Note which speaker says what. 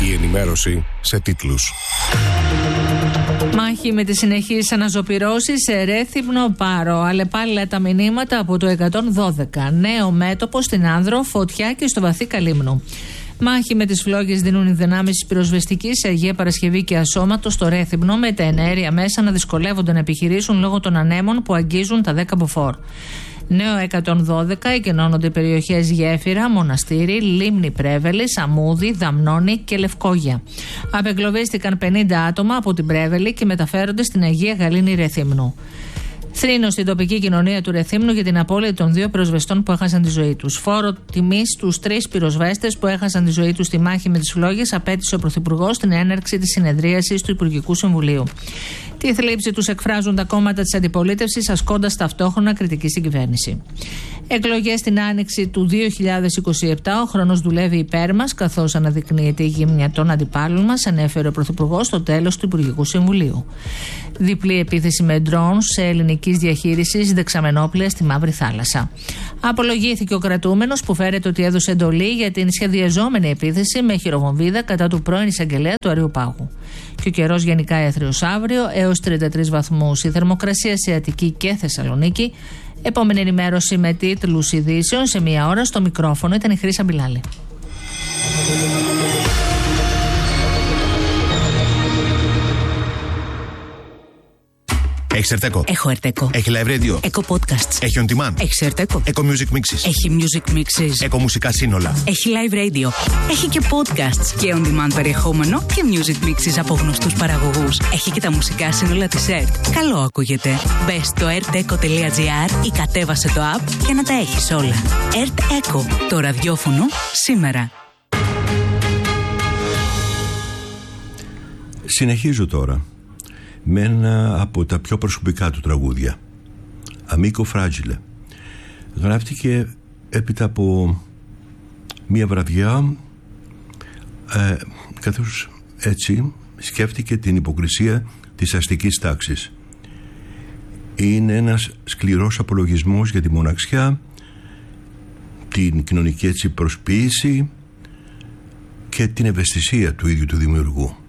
Speaker 1: Η ενημέρωση σε τίτλους.
Speaker 2: Μάχη με τις συνεχείς αναζωπυρώσεις σε Ρέθυμνο Πάρο. Αλλεπάλληλα τα μηνύματα από το 112. Νέο μέτωπο στην Άνδρο, φωτιά και στο βαθύ Καλύμνο. Μάχη με τις φλόγες δίνουν οι δυνάμεις της πυροσβεστικής σε Αγία Παρασκευή και Ασώματο στο Ρέθυμνο, με τα εναέρια μέσα να δυσκολεύονται να επιχειρήσουν λόγω των ανέμων που αγγίζουν τα 10 μποφόρ. Νέο 112, εκενώνονται περιοχές Γέφυρα, Μοναστήρι, Λίμνη Πρέβελης, Αμούδη, Δαμνώνη και Λευκόγια. Απεγκλωβίστηκαν 50 άτομα από την Πρέβελη και μεταφέρονται στην Αγία Γαλήνη Ρεθύμνου. Θρήνο στην τοπική κοινωνία του Ρεθύμνου για την απώλεια των 2 πυροσβεστών που έχασαν τη ζωή τους. Φόρο τιμής στους 3 πυροσβέστες που έχασαν τη ζωή τους στη μάχη με τις φλόγες απέτησε ο Πρωθυπουργός στην έναρξη της συνεδρίασης του Υπουργικού Συμβουλίου. Τη θλίψη τους εκφράζουν τα κόμματα της αντιπολίτευσης, ασκώντας ταυτόχρονα κριτική στην κυβέρνηση. Εκλογές στην άνοιξη του 2027, ο χρόνος δουλεύει υπέρ μας, καθώς αναδεικνύεται η γύμνια των αντιπάλων μας, ανέφερε ο Πρωθυπουργός στο τέλος του Υπουργικού Συμβουλίου. Διπλή επίθεση με ντρόουν σε ελληνικής διαχείρισης δεξαμενόπλαια στη Μαύρη Θάλασσα. Απολογήθηκε ο κρατούμενος που φέρεται ότι έδωσε εντολή για την σχεδιαζόμενη επίθεση με χειροβομβίδα κατά του πρώην εισαγγελέα του Αριοπάγου. Και ο καιρός γενικά έθριος αύριο έως 33 βαθμούς. Η θερμοκρασία σε Αττική και Θεσσαλονίκη. Επόμενη ενημέρωση με τίτλους ειδήσεων σε 1 ώρα. Στο μικρόφωνο ήταν η Χρύσα Μπιλάλη.
Speaker 3: Έχεις Ερτέκο?
Speaker 4: Έχω Ερτέκο.
Speaker 3: Έχει live radio?
Speaker 4: Έχω podcasts.
Speaker 3: Έχει on demand?
Speaker 4: Έχεις Ερτέκο?
Speaker 3: Έχω music mixes?
Speaker 4: Έχει music mixes.
Speaker 3: Έχω μουσικά σύνολα?
Speaker 4: Έχει live radio. Έχει και podcasts και on demand περιεχόμενο και music mixes από γνωστούς παραγωγούς. Έχει και τα μουσικά σύνολα της ΕΡΤ. Καλό ακούγεται. Μπες στο erteco.gr ή κατέβασε το app για να τα έχεις όλα. ΕΡΤ Eco, το ραδιόφωνο σήμερα.
Speaker 5: Συνεχίζω τώρα με ένα από τα πιο προσωπικά του τραγούδια, Amico Fragile. Γράφτηκε έπειτα από μία βραδιά, καθώς έτσι σκέφτηκε την υποκρισία της αστικής τάξης. Είναι ένας σκληρός απολογισμός για τη μοναξιά, την κοινωνική έτσι προσποίηση και την ευαισθησία του ίδιου του δημιουργού.